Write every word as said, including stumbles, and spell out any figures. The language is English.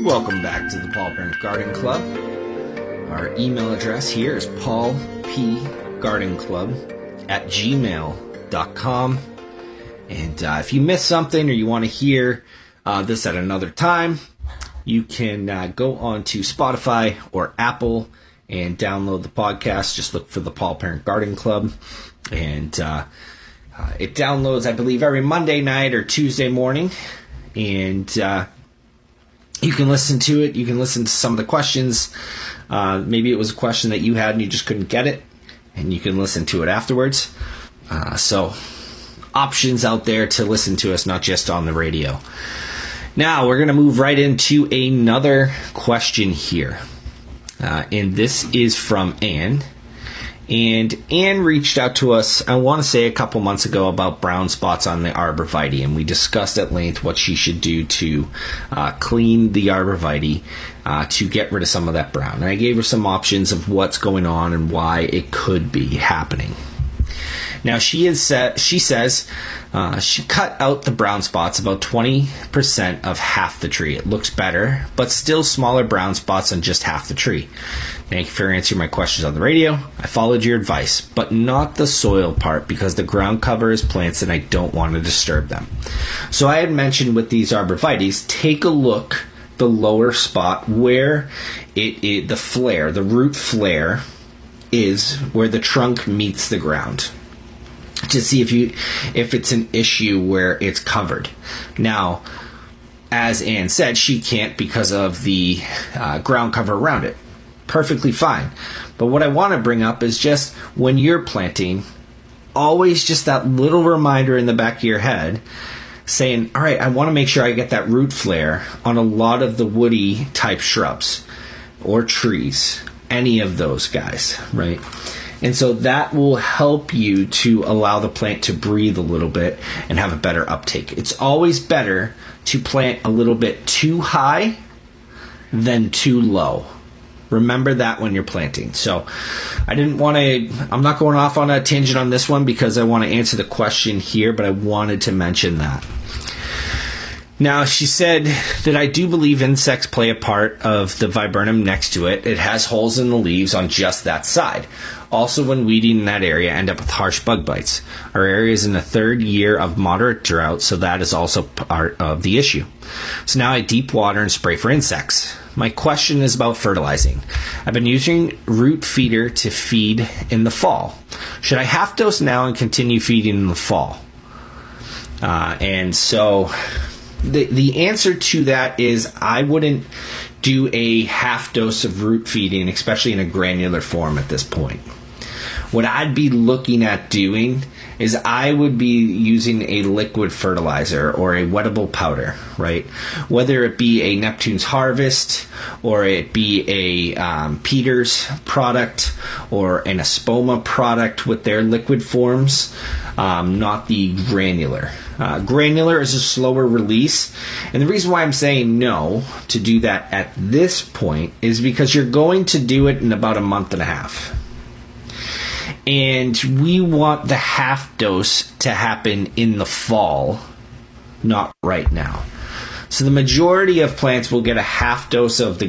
Welcome back to the Paul Parent Garden Club. Our email address here is paulpgardenclub at gmail dot com. And uh, if you missed something or you want to hear uh, this at another time, you can uh, go on to Spotify or Apple and download the podcast. Just look for the Paul Parent Garden Club. And uh, uh, it downloads, I believe, every Monday night or Tuesday morning. And uh, you can listen to it. You can listen to some of the questions. Uh, maybe it was a question that you had and you just couldn't get it. And you can listen to it afterwards. Uh, so options out there to listen to us, not just on the radio. Now we're going to move right into another question here. Uh, and this is from Anne. And Anne reached out to us, I want to say a couple months ago, about brown spots on the arborvitae. And we discussed at length what she should do to uh, clean the arborvitae uh, to get rid of some of that brown. And I gave her some options of what's going on and why it could be happening. Now, she has said, she says uh, she cut out the brown spots about twenty percent of half the tree. It looks better, but still smaller brown spots on just half the tree. Thank you for answering my questions on the radio. I followed your advice, but not the soil part because the ground cover is plants and I don't want to disturb them. So I had mentioned with these arborvitaes, take a look the lower spot where it, it the flare, the root flare is where the trunk meets the ground, to see if you if it's an issue where it's covered. Now, as Anne said, she can't because of the uh, ground cover around it. Perfectly fine. But what I want to bring up is just when you're planting, always just that little reminder in the back of your head saying, all right, I want to make sure I get that root flare on a lot of the woody type shrubs or trees, any of those guys, right? And so that will help you to allow the plant to breathe a little bit and have a better uptake. It's always better to plant a little bit too high than too low. Remember that when you're planting. So I didn't want to, I'm not going off on a tangent on this one because I want to answer the question here, but I wanted to mention that. Now, she said that I do believe insects play a part of the viburnum next to it. It has holes in the leaves on just that side. Also, when weeding in that area, end up with harsh bug bites. Our area is in the third year of moderate drought, so that is also part of the issue. So now I deep water and spray for insects. My question is about fertilizing. I've been using root feeder to feed in the fall. Should I half dose now and continue feeding in the fall? Uh, and so the the answer to that is I wouldn't do a half dose of root feeding, especially in a granular form at this point. What I'd be looking at doing is I would be using a liquid fertilizer or a wettable powder, right? Whether it be a Neptune's Harvest or it be a um, Peters product or an Espoma product with their liquid forms, um, not the granular. Uh, granular is a slower release, and the reason why I'm saying no to do that at this point is because you're going to do it in about a month and a half. And we want the half dose to happen in the fall, not right now. So the majority of plants will get a half dose of the